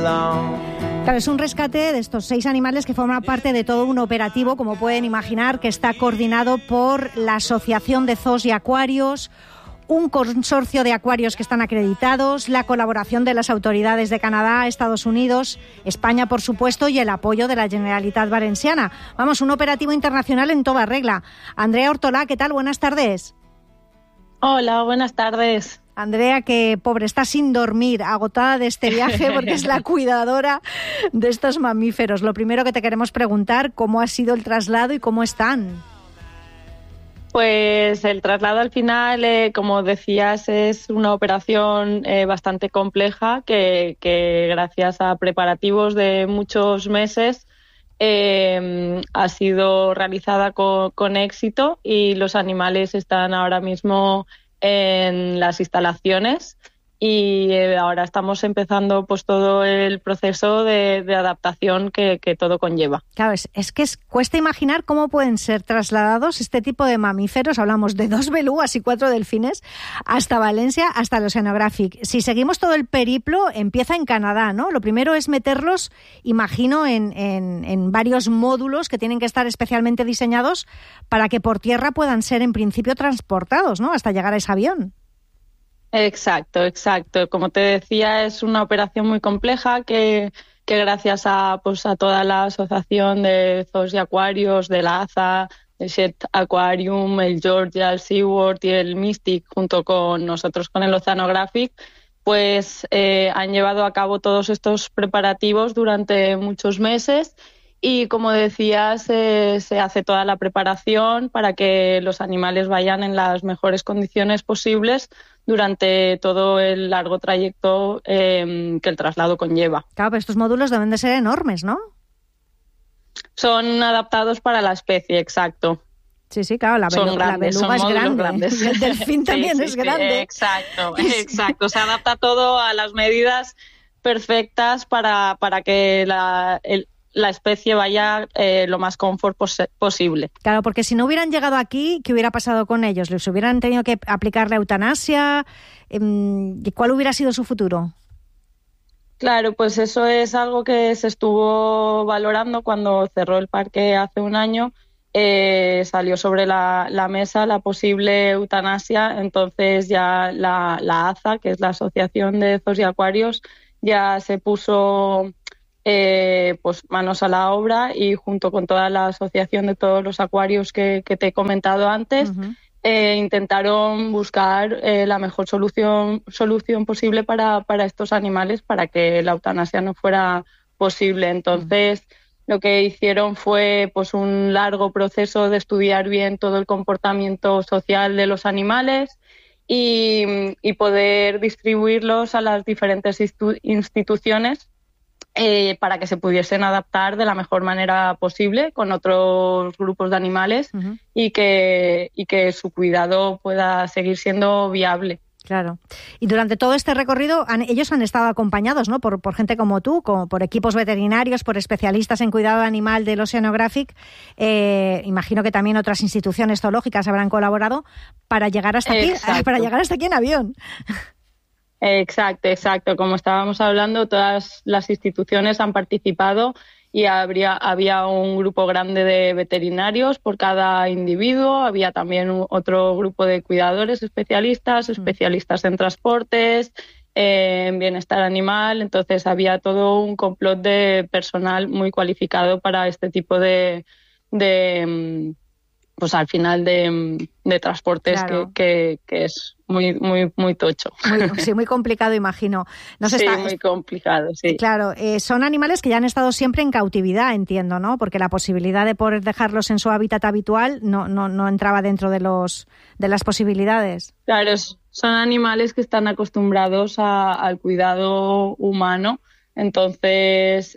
Claro, es un rescate de estos 6 animales que forman parte de todo un operativo, como pueden imaginar, que está coordinado por la Asociación de Zoos y Acuarios, un consorcio de acuarios que están acreditados, la colaboración de las autoridades de Canadá, Estados Unidos, España, por supuesto, y el apoyo de la Generalitat Valenciana. Vamos, un operativo internacional en toda regla. Andrea Hortolà, ¿qué tal? Buenas tardes. Hola, buenas tardes. Andrea, que pobre, está sin dormir, agotada de este viaje porque es la cuidadora de estos mamíferos. Lo primero que te queremos preguntar, ¿cómo ha sido el traslado y cómo están? Pues el traslado al final, como decías, es una operación bastante compleja que gracias a preparativos de muchos meses ha sido realizada con éxito y los animales están ahora mismo en las instalaciones y ahora estamos empezando pues todo el proceso de adaptación que todo conlleva. Claro, es que cuesta imaginar cómo pueden ser trasladados este tipo de mamíferos, hablamos de 2 belugas y 4 delfines, hasta Valencia, hasta el Oceanographic. Si seguimos todo el periplo, empieza en Canadá, ¿no? Lo primero es meterlos, imagino, en varios módulos que tienen que estar especialmente diseñados para que por tierra puedan ser en principio transportados, ¿no? Hasta llegar a ese avión. Exacto. Como te decía, es una operación muy compleja que gracias a toda la asociación de zoos y acuarios, de la AZA, el Shed Aquarium, el Georgia, el SeaWorld y el Mystic, junto con nosotros con el Oceanographic, pues han llevado a cabo todos estos preparativos durante muchos meses. Y como decías, se hace toda la preparación para que los animales vayan en las mejores condiciones posibles durante todo el largo trayecto que el traslado conlleva. Claro, pero estos módulos deben de ser enormes, ¿no? Son adaptados para la especie, exacto. Sí, claro, la beluga es grande. Grandes. Y el delfín también es grande. Exacto. Se adapta todo a las medidas perfectas para que la especie vaya lo más confort posible. Claro, porque si no hubieran llegado aquí, ¿qué hubiera pasado con ellos? ¿Les hubieran tenido que aplicar la eutanasia? ¿Cuál hubiera sido su futuro? Claro, pues eso es algo que se estuvo valorando cuando cerró el parque hace un año. Salió sobre la mesa la posible eutanasia, entonces ya la AZA, que es la Asociación de Zoos y Acuarios, ya se puso pues manos a la obra y junto con toda la asociación de todos los acuarios que te he comentado antes, intentaron buscar la mejor solución posible para estos animales, para que la eutanasia no fuera posible. Entonces lo que hicieron fue pues un largo proceso de estudiar bien todo el comportamiento social de los animales y poder distribuirlos a las diferentes instituciones para que se pudiesen adaptar de la mejor manera posible con otros grupos de animales y que su cuidado pueda seguir siendo viable. Claro. Y durante todo este recorrido ellos han estado acompañados, ¿no? por gente como tú, por equipos veterinarios, por especialistas en cuidado animal del Oceanographic. Imagino que también otras instituciones zoológicas habrán colaborado para llegar hasta aquí en avión. Exacto. Como estábamos hablando, todas las instituciones han participado y había un grupo grande de veterinarios por cada individuo. Había también otro grupo de cuidadores especialistas en transportes, en bienestar animal. Entonces había todo un complot de personal muy cualificado para este tipo de pues al final de transportes, claro, que es muy tocho. Muy complicado, imagino. Muy complicado, sí. Claro, son animales que ya han estado siempre en cautividad, entiendo, ¿no? Porque la posibilidad de poder dejarlos en su hábitat habitual no entraba dentro de las posibilidades. Claro, son animales que están acostumbrados al cuidado humano, entonces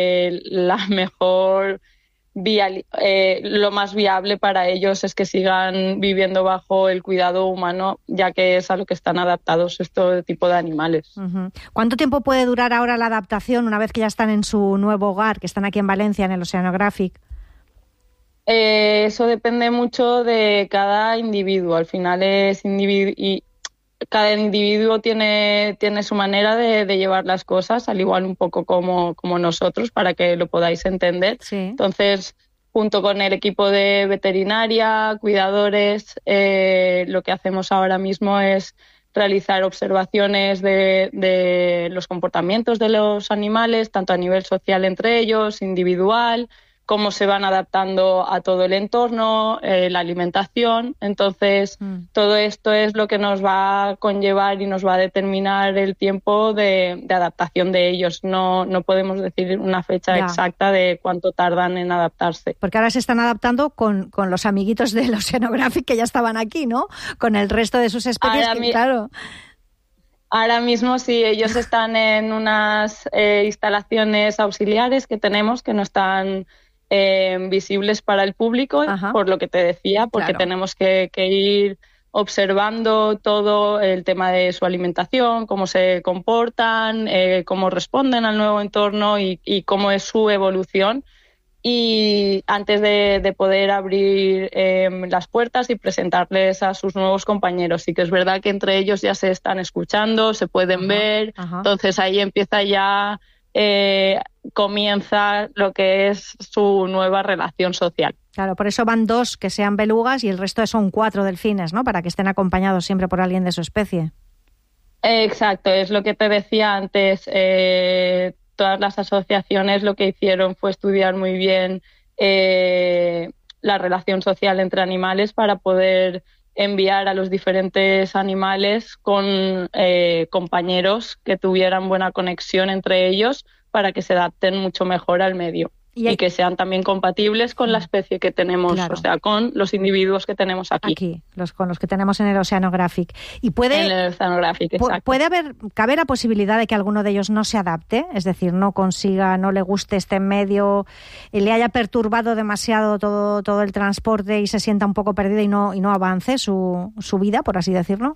lo más viable para ellos es que sigan viviendo bajo el cuidado humano, ya que es a lo que están adaptados este tipo de animales. ¿Cuánto tiempo puede durar ahora la adaptación una vez que ya están en su nuevo hogar, que están aquí en Valencia, en el Oceanographic? Eso depende mucho de cada individuo. Al final es cada individuo tiene su manera de llevar las cosas, al igual un poco como nosotros, para que lo podáis entender. Sí. Entonces, junto con el equipo de veterinaria, cuidadores, lo que hacemos ahora mismo es realizar observaciones de los comportamientos de los animales, tanto a nivel social entre ellos, individual, cómo se van adaptando a todo el entorno, la alimentación. Entonces, todo esto es lo que nos va a conllevar y nos va a determinar el tiempo de adaptación de ellos. No podemos decir una fecha exacta de cuánto tardan en adaptarse. Porque ahora se están adaptando con los amiguitos del Oceanographic que ya estaban aquí, ¿no? Con el resto de sus especies, claro. Ahora mismo sí, ellos están en unas instalaciones auxiliares que tenemos que no están visibles para el público. Ajá. Por lo que te decía, porque tenemos que ir observando todo el tema de su alimentación, cómo se comportan, cómo responden al nuevo entorno y cómo es su evolución. Y antes de poder abrir las puertas y presentarles a sus nuevos compañeros. Sí que es verdad que entre ellos ya se están escuchando, se pueden ver, entonces ahí empieza ya... comienza lo que es su nueva relación social. Claro, por eso van 2 que sean belugas y el resto son 4 delfines, ¿no? Para que estén acompañados siempre por alguien de su especie. Exacto, es lo que te decía antes. Todas las asociaciones lo que hicieron fue estudiar muy bien la relación social entre animales para poder enviar a los diferentes animales con compañeros que tuvieran buena conexión entre ellos para que se adapten mucho mejor al medio y que sean también compatibles con la especie que tenemos, claro. O sea, con los individuos que tenemos aquí. Con los que tenemos en el Oceanographic. Y en el Oceanographic, exacto. ¿Cabe la posibilidad de que alguno de ellos no se adapte? Es decir, no le guste este medio, le haya perturbado demasiado todo el transporte y se sienta un poco perdido y no avance su vida, por así decirlo.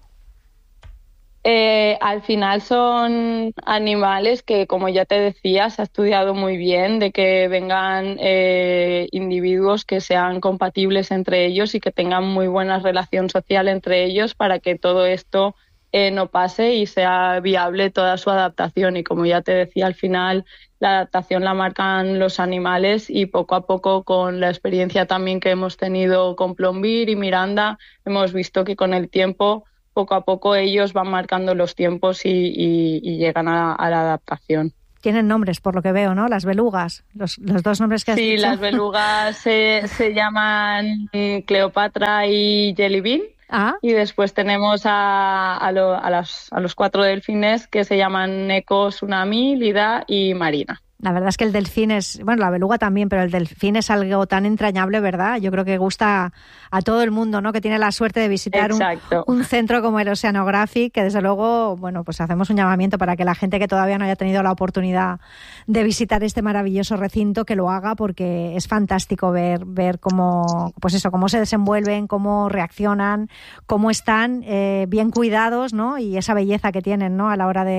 Al final son animales que, como ya te decía, se ha estudiado muy bien de que vengan individuos que sean compatibles entre ellos y que tengan muy buena relación social entre ellos para que todo esto no pase y sea viable toda su adaptación. Y como ya te decía, al final la adaptación la marcan los animales y poco a poco, con la experiencia también que hemos tenido con Plombir y Miranda, hemos visto que con el tiempo, poco a poco, ellos van marcando los tiempos y llegan a la adaptación. Tienen nombres, por lo que veo, ¿no? Las belugas, los 2 nombres que has dicho. Sí, las belugas se llaman Cleopatra y Jelly Bean. Y después tenemos a los 4 delfines que se llaman Neko, Tsunami, Lida y Marina. La verdad es que el delfín la beluga también, pero el delfín es algo tan entrañable, ¿verdad? Yo creo que gusta a todo el mundo, ¿no? Que tiene la suerte de visitar un centro como el Oceanographic, que desde luego, bueno, pues hacemos un llamamiento para que la gente que todavía no haya tenido la oportunidad de visitar este maravilloso recinto, que lo haga, porque es fantástico ver cómo se desenvuelven, cómo reaccionan, cómo están bien cuidados, ¿no? Y esa belleza que tienen, ¿no? A la hora de